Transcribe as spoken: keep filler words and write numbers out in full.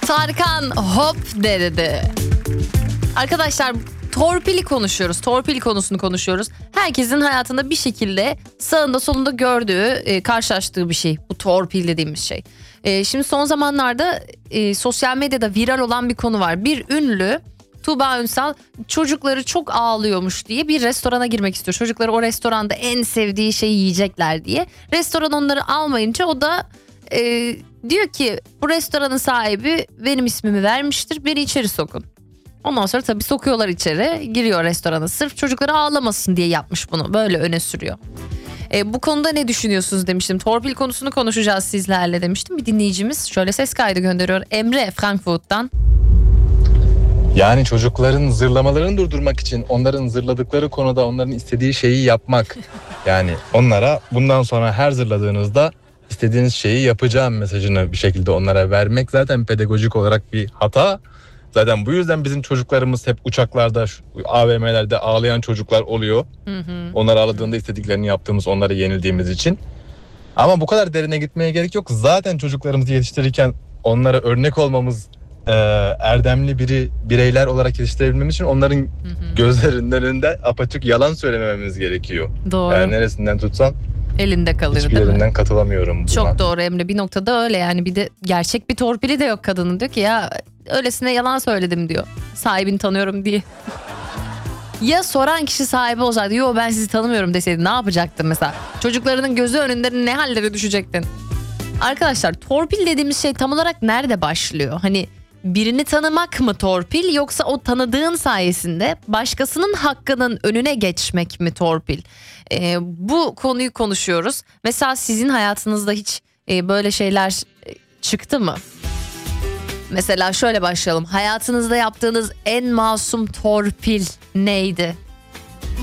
Tarkan hop dedi. Arkadaşlar torpili konuşuyoruz. Torpil konusunu konuşuyoruz. Herkesin hayatında bir şekilde sağında solunda gördüğü, e, karşılaştığı bir şey. Bu torpil dediğimiz şey. E, şimdi son zamanlarda e, sosyal medyada viral olan bir konu var. Bir ünlü, Tuğba Ünsal, çocukları çok ağlıyormuş diye bir restorana girmek istiyor. Çocukları o restoranda en sevdiği şeyi yiyecekler diye. Restoran onları almayınca o da e, diyor ki bu restoranın sahibi benim ismimi vermiştir, beni içeri sokun. Ondan sonra tabii sokuyorlar içeri, giriyor restorana, sırf çocukları ağlamasın diye yapmış bunu, böyle öne sürüyor. E, bu konuda ne düşünüyorsunuz demiştim. Torpil konusunu konuşacağız sizlerle demiştim. Bir dinleyicimiz şöyle ses kaydı gönderiyor. Emre Frankfurt'tan. Yani çocukların zırlamalarını durdurmak için onların zırladıkları konuda onların istediği şeyi yapmak. Yani onlara bundan sonra her zırladığınızda istediğiniz şeyi yapacağım mesajını bir şekilde onlara vermek zaten pedagojik olarak bir hata. Zaten bu yüzden bizim çocuklarımız hep uçaklarda, A V M'lerde ağlayan çocuklar oluyor. Hı hı. Onlar ağladığında istediklerini yaptığımız, onları yenildiğimiz için. Ama bu kadar derine gitmeye gerek yok. Zaten çocuklarımızı yetiştirirken onlara örnek olmamız, e, erdemli biri bireyler olarak yetiştirebilmemiz için onların hı hı. gözlerinden önünde apaçık yalan söylemememiz gerekiyor. Doğru. Yani neresinden tutsan elinde kalır, hiçbir değil yerinden mi? Katılamıyorum buna. Çok doğru Emre, bir noktada öyle yani. Bir de gerçek bir torpili de yok kadının, diyor ki ya öylesine yalan söyledim diyor, sahibini tanıyorum diye. Ya soran kişi sahibi olsaydı, yo ben sizi tanımıyorum deseydi ne yapacaktın mesela? Çocuklarının gözü önünde ne hallere düşecektin? Arkadaşlar torpil dediğimiz şey tam olarak nerede başlıyor? Hani birini tanımak mı torpil, yoksa o tanıdığın sayesinde başkasının hakkının önüne geçmek mi torpil? Ee, bu konuyu konuşuyoruz. Mesela sizin hayatınızda hiç e, böyle şeyler e, çıktı mı? Mesela şöyle başlayalım. Hayatınızda yaptığınız en masum torpil neydi?